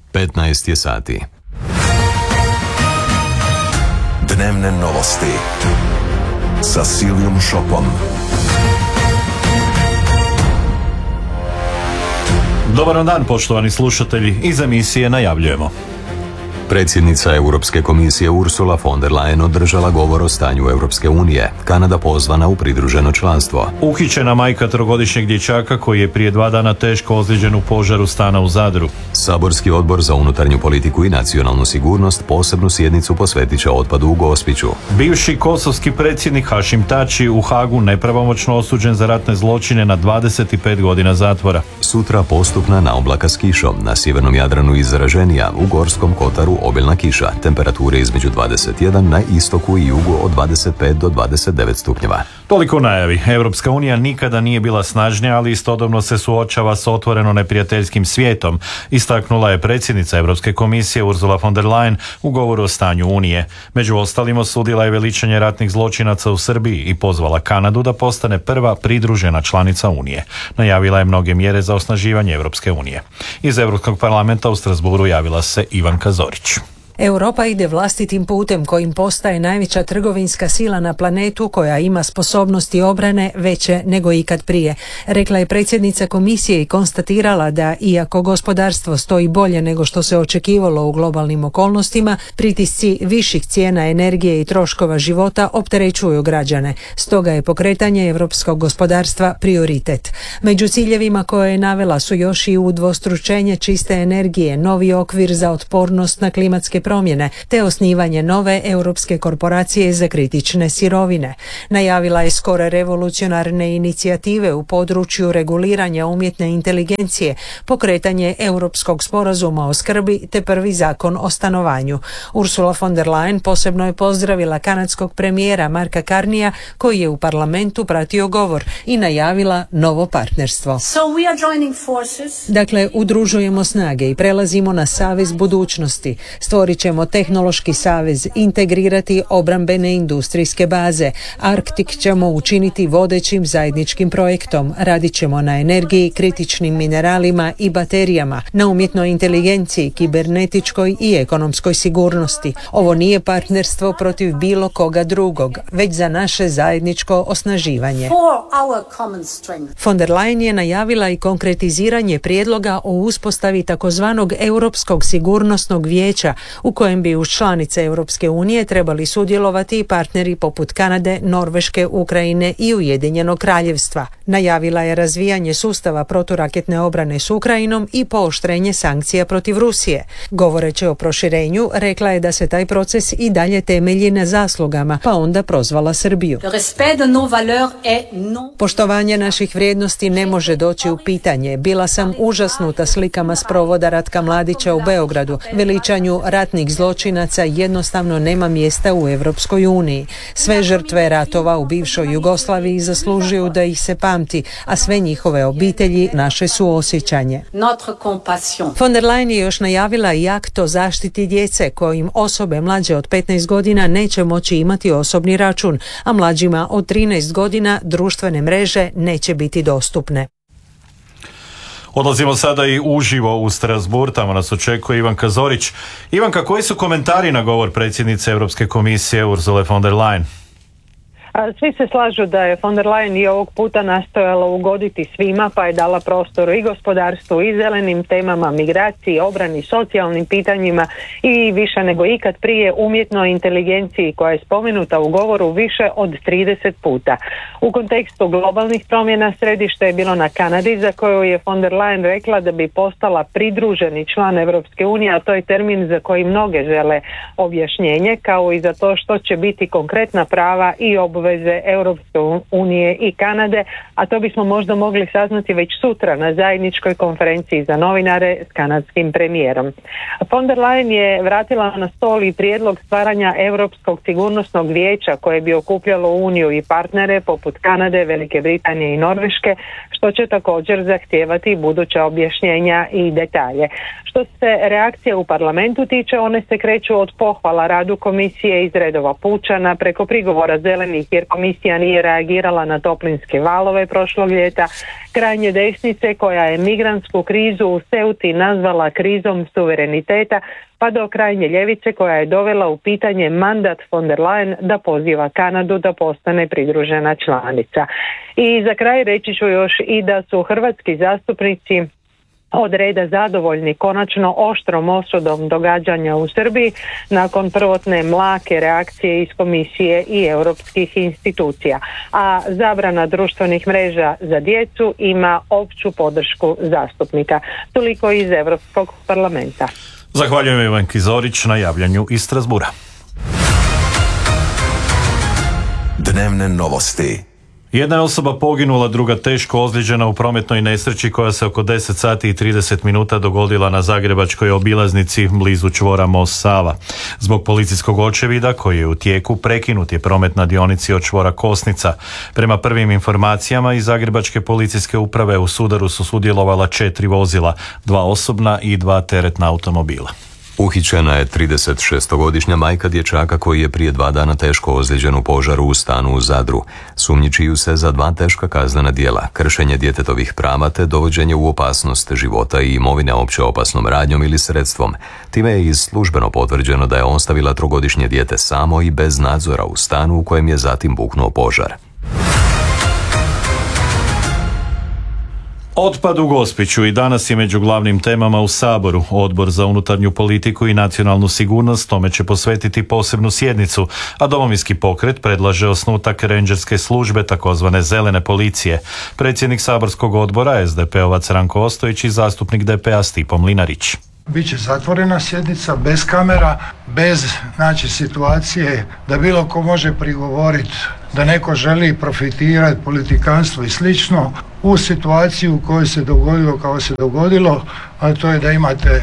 15 je sati. Dnevne novosti sa Silvijom Šopom. Dobar dan, poštovani slušatelji, iz emisije najavljujemo. Predsjednica Europske komisije Ursula von der Leyen održala govor o stanju Europske unije. Kanada pozvana u pridruženo članstvo. Uhićena majka trogodišnjeg dječaka koji je prije 2 dana teško ozlijeđen u požaru stana u Zadru. Saborski odbor za unutarnju politiku i nacionalnu sigurnost posebnu sjednicu posvetit će otpadu u Gospiću. Bivši kosovski predsjednik Hašim Tači u Hagu nepravomoćno osuđen za ratne zločine na 25 godina zatvora. Sutra postupna naoblaka s kišom, na sjevernom Jadranu izraženija, u Gorskom kotaru obilna kiša, temperature između 21, na istoku i jugu od 25 do 29 stupnjeva. Toliko u najavi. Europska unija nikada nije bila snažnija, ali istodobno se suočava s otvoreno neprijateljskim svijetom, istaknula je predsjednica Europske komisije Ursula von der Leyen u govoru o stanju Unije. Među ostalim osudila je veličanje ratnih zločinaca u Srbiji i pozvala Kanadu da postane prva pridružena članica Unije. Najavila je mnoge mjere za osnaživanje Europske unije. Iz Europskog parlamenta u Strasbourgu javila se Ivanka Zorić. Europa ide vlastitim putem kojim postaje najveća trgovinska sila na planetu koja ima sposobnosti obrane veće nego ikad prije, rekla je predsjednica komisije i konstatirala da iako gospodarstvo stoji bolje nego što se očekivalo u globalnim okolnostima, pritisci viših cijena energije i troškova života opterećuju građane. Stoga je pokretanje europskog gospodarstva prioritet. Među ciljevima koje je navela su još i udvostručenje čiste energije, novi okvir za otpornost na klimatske promjene, te osnivanje nove europske korporacije za kritične sirovine. Najavila je skore revolucionarne inicijative u području reguliranja umjetne inteligencije, pokretanje europskog sporazuma o skrbi te prvi zakon o stanovanju. Ursula von der Leyen posebno je pozdravila kanadskog premijera Marka Carneya koji je u parlamentu pratio govor i najavila novo partnerstvo. Dakle, udružujemo snage i prelazimo na savez budućnosti. Stvorit ćemo tehnološki savez, integrirati obrambene industrijske baze. Arktik ćemo učiniti vodećim zajedničkim projektom. Radit ćemo na energiji, kritičnim mineralima i baterijama, na umjetnoj inteligenciji, kibernetičkoj i ekonomskoj sigurnosti. Ovo nije partnerstvo protiv bilo koga drugog, već za naše zajedničko osnaživanje. Von der Leyen je najavila i konkretiziranje prijedloga o uspostavi takozvanog Europskog sigurnosnog vijeća u kojem bi uz članice Europske unije trebali sudjelovati i partneri poput Kanade, Norveške, Ukrajine i Ujedinjenog kraljevstva. Najavila je razvijanje sustava proturaketne obrane s Ukrajinom i pooštrenje sankcija protiv Rusije. Govoreći o proširenju, rekla je da se taj proces i dalje temelji na zaslugama, pa onda prozvala Srbiju. Poštovanje naših vrijednosti ne može doći u pitanje. Bila sam užasnuta slikama s provoda Ratka Mladića u Beogradu. Veličanju ratnih zločinaca jednostavno nema mjesta u Europskoj uniji. Sve žrtve ratova u bivšoj Jugoslaviji zaslužuju da ih se pamti, a sve njihove obitelji naše suosjećanje. Von der Leyen je još najavila i akt o zaštiti djece kojim osobe mlađe od 15 godina neće moći imati osobni račun, a mlađima od 13 godina društvene mreže neće biti dostupne. Odlazimo sada i uživo u Strasbourg, tamo nas očekuje Ivanka Zorić. Ivanka, koji su komentari na govor predsjednice Europske komisije Ursule von der Leyen? Svi se slažu da je von der Leyen i ovog puta nastojala ugoditi svima, pa je dala prostoru i gospodarstvu i zelenim temama, migraciji, obrani, socijalnim pitanjima i više nego ikad prije umjetnoj inteligenciji koja je spomenuta u govoru više od 30 puta. U kontekstu globalnih promjena središte je bilo na Kanadi, za koju je von der Leyen rekla da bi postala pridruženi član Europske unije, a to je termin za koji mnoge žele objašnjenje, kao i za to što će biti konkretna prava i obveze Europske unije i Kanade, a to bismo možda mogli saznati već sutra na zajedničkoj konferenciji za novinare s kanadskim premijerom. Von der Leyen je vratila na stol i prijedlog stvaranja Europskog sigurnosnog vijeća koje bi okupljalo Uniju i partnere poput Kanade, Velike Britanije i Norveške, što će također zahtijevati buduća objašnjenja i detalje. Što se reakcije u parlamentu tiče, one se kreću od pohvala radu komisije iz redova pučana preko prigovora zelenih jer komisija nije reagirala na toplinske valove prošlog ljeta, krajnje desnice koja je migrantsku krizu u Ceuti nazvala krizom suvereniteta, pa do krajnje ljevice koja je dovela u pitanje mandat von der Leyen da poziva Kanadu da postane pridružena članica. I za kraj reći ću još i da su hrvatski zastupnici od reda zadovoljni konačno oštrom osudom događanja u Srbiji nakon prvotne mlake reakcije iz komisije i europskih institucija. A zabrana društvenih mreža za djecu ima opću podršku zastupnika. Toliko iz Europskog parlamenta. Zahvaljujem Ivanki Zorić na javljanju iz Strasbura. Dnevne novosti. Jedna je osoba poginula, druga teško ozlijeđena u prometnoj nesreći koja se oko 10 sati i 30 minuta dogodila na zagrebačkoj obilaznici blizu čvora Most Sava. Zbog policijskog očevida koji je u tijeku prekinut je promet na dionici od čvora Kosnica. Prema prvim informacijama iz zagrebačke policijske uprave u sudaru su sudjelovala 4 vozila, 2 osobna i 2 teretna automobila. Uhićena je 36-godišnja majka dječaka koji je prije 2 dana teško ozlijeđen u požaru u stanu u Zadru. Sumnjičuju se za 2 teška kaznena djela, kršenje djetetovih prava te dovođenje u opasnost života i imovine opće opasnom radnjom ili sredstvom. Time je službeno potvrđeno da je ostavila 3-godišnje dijete samo i bez nadzora u stanu u kojem je zatim buknuo požar. Otpad u Gospiću i danas je među glavnim temama u Saboru. Odbor za unutarnju politiku i nacionalnu sigurnost tome će posvetiti posebnu sjednicu, a Domovinski pokret predlaže osnutak rendžerske službe, takozvane zelene policije. Predsjednik saborskog odbora, SDP-ovac Ranko Ostojić i zastupnik DP-a Stipo Mlinarić. Biće zatvorena sjednica, bez kamera, bez situacije da bilo ko može prigovoriti da neko želi profitirati, politikanstvo i slično u situaciji u kojoj se dogodilo kao se dogodilo, a to je da imate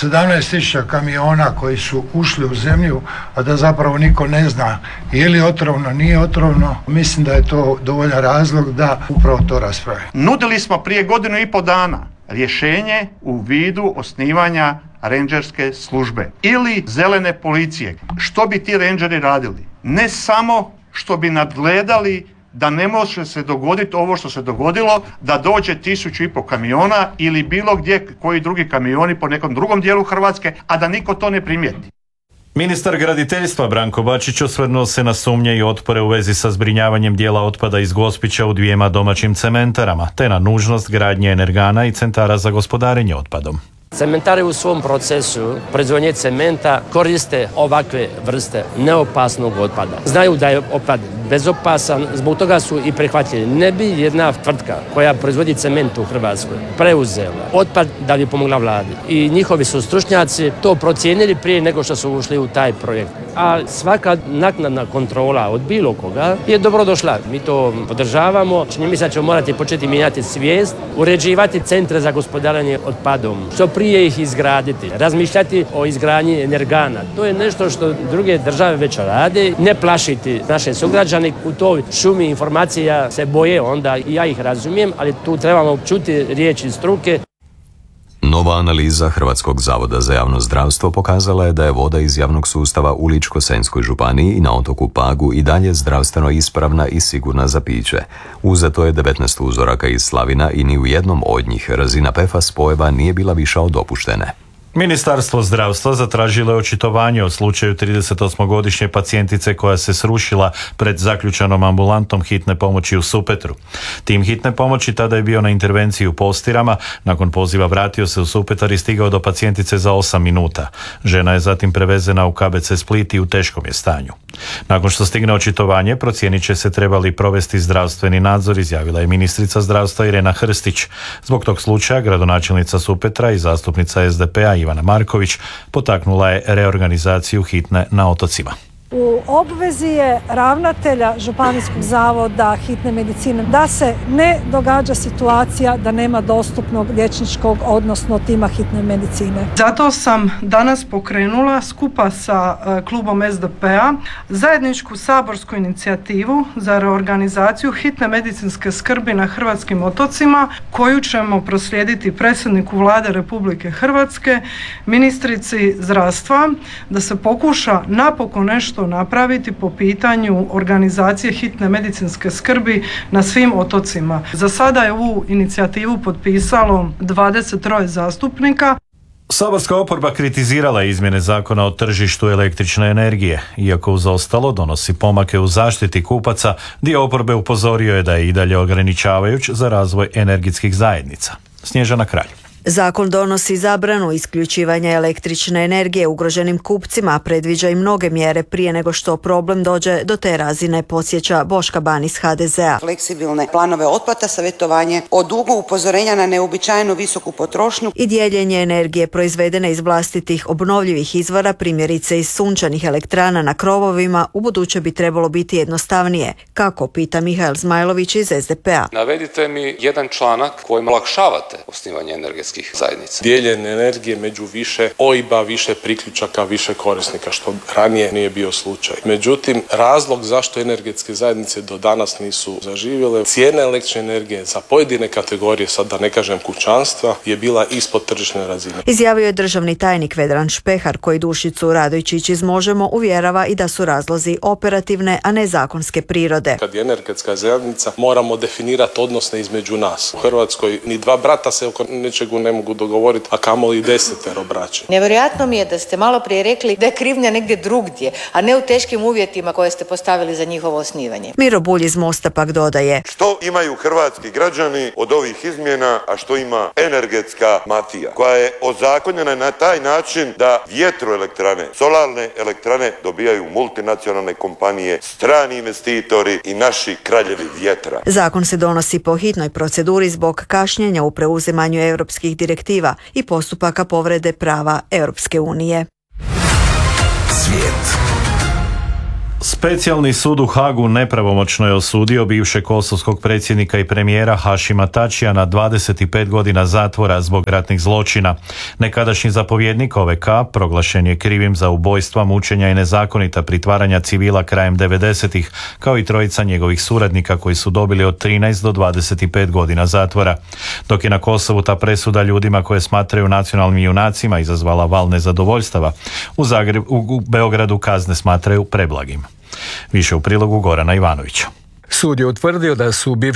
17.000 kamiona koji su ušli u zemlju, a da zapravo niko ne zna je li otrovno, nije otrovno. Mislim da je to dovoljan razlog da upravo to rasprave. Nudili smo prije 1,5 dana rješenje u vidu osnivanja rendžerske službe ili zelene policije. Što bi ti rendžeri radili? Ne samo što bi nadgledali da ne može se dogoditi ovo što se dogodilo, da dođe 1.500 kamiona ili bilo gdje koji drugi kamioni po nekom drugom dijelu Hrvatske, a da niko to ne primijeti. Ministar graditeljstva Branko Bačić osvrnuo se na sumnje i otpore u vezi sa zbrinjavanjem dijela otpada iz Gospića u 2 domaćim cementarama, te na nužnost gradnje energana i centara za gospodarenje otpadom. Cementare u svom procesu proizvodnje cementa koriste ovakve vrste neopasnog otpada. Znaju da je otpad bezopasan, zbog toga su i prihvatili. Ne bi jedna tvrtka koja proizvodi cement u Hrvatskoj preuzela otpad da bi pomogla vladi. I njihovi su stručnjaci to procijenili prije nego što su ušli u taj projekt. A svaka naknadna kontrola od bilo koga je dobrodošla. Mi to podržavamo. Čini mi se da ćemo morati početi mijenjati svijest, uređivati centre za gospodarenje otpadom. Što prije ih izgraditi, razmišljati o izgradnji energana. To je nešto što druge države već rade. Ne plašiti naše sugrađane u toj šumi informacija se boje onda i ja ih razumijem, ali tu trebamo čuti riječi struke. Nova analiza Hrvatskog zavoda za javno zdravstvo pokazala je da je voda iz javnog sustava u Ličko-senjskoj županiji i na otoku Pagu i dalje zdravstveno ispravna i sigurna za piće. Uzeto je 19 uzoraka iz slavina i ni u jednom od njih razina PFAS spojeva nije bila viša od dopuštene. Ministarstvo zdravstva zatražilo je očitovanje o slučaju 38-godišnje pacijentice koja se srušila pred zaključanom ambulantom hitne pomoći u Supetru. Tim hitne pomoći tada je bio na intervenciji u Postirama, nakon poziva vratio se u Supetar i stigao do pacijentice za 8 minuta. Žena je zatim prevezena u KBC Split i u teškom je stanju. Nakon što stigne očitovanje, procijenit će se trebali provesti zdravstveni nadzor, izjavila je ministrica zdravstva Irena Hrstić. Zbog tog slučaja gradonačelnica Supetra i zastupnica SDP-a Ivana Marković potaknula je reorganizaciju hitne na otocima. U obvezi je ravnatelja Županijskog zavoda hitne medicine da se ne događa situacija da nema dostupnog liječničkog, odnosno tima hitne medicine. Zato sam danas pokrenula skupa sa klubom SDP-a zajedničku saborsku inicijativu za reorganizaciju hitne medicinske skrbi na hrvatskim otocima, koju ćemo proslijediti predsjedniku Vlade Republike Hrvatske, ministrici zdravstva, da se pokuša napokon nešto nešto napraviti po pitanju organizacije hitne medicinske skrbi na svim otocima. Za sada je ovu inicijativu potpisalo 23 zastupnika. Saborska oporba kritizirala je izmjene zakona o tržištu električne energije. Iako uz ostalo donosi pomake u zaštiti kupaca, dio oporbe upozorio je da je i dalje ograničavajuć za razvoj energetskih zajednica. Snježana Kralj. Zakon donosi zabranu isključivanja električne energije ugroženim kupcima, a predviđa i mnoge mjere prije nego što problem dođe do te razine, podsjeća Boška Ban iz HDZ-a. Fleksibilne planove otplata, savjetovanje o dugu, upozorenja na neuobičajeno visoku potrošnju i dijeljenje energije proizvedene iz vlastitih obnovljivih izvora, primjerice iz sunčanih elektrana na krovovima, u buduće bi trebalo biti jednostavnije. Kako, pita Mihael Zmajlović iz SDP-a. Navedite mi jedan članak kojim olakšavate osnivanje energetskih zajednica. Dijeljenje energije među više OIB-a, više priključaka, više korisnika, što ranije nije bio slučaj. Međutim, razlog zašto energetske zajednice do danas nisu zaživjele, cijena električne energije za pojedine kategorije, sad da ne kažem kućanstva, je bila ispod tržišne razine. Izjavio je državni tajnik Vedran Špehar, koji Dušicu Radojčić iz Možemo uvjerava i da su razlozi operativne, a ne zakonske prirode. Kad je energetska zajednica, moramo definirati odnose između nas. U Hrvatskoj ni dva brata se oko nečega ne mogu dogovoriti, a kamoli 10 braća. Nevjerojatno mi je da ste malo prije rekli da je krivnja negdje drugdje, a ne u teškim uvjetima koje ste postavili za njihovo osnivanje. Miro Bulj iz Mosta pak dodaje: što imaju hrvatski građani od ovih izmjena, a što ima energetska mafija, koja je ozakonjena na taj način da vjetroelektrane, solarne elektrane dobijaju multinacionalne kompanije, strani investitori i naši kraljevi vjetra. Zakon se donosi po hitnoj proceduri zbog kašnjenja u preuzimanju europskih direktiva i postupaka povrede prava Europske unije. Svijet. Specijalni sud u Hagu nepravomoćno je osudio bivšeg kosovskog predsjednika i premijera Hašima Tačija na 25 godina zatvora zbog ratnih zločina. Nekadašnji zapovjednik OVK proglašen je krivim za ubojstva, mučenja i nezakonita pritvaranja civila krajem 90-ih, kao i trojica njegovih suradnika koji su dobili od 13 do 25 godina zatvora. Dok je na Kosovu ta presuda ljudima koje smatraju nacionalnim junacima izazvala val nezadovoljstava, u Beogradu kazne smatraju preblagim. Više u prilogu Gorana Ivanovića. Sud je utvrdio da su bivši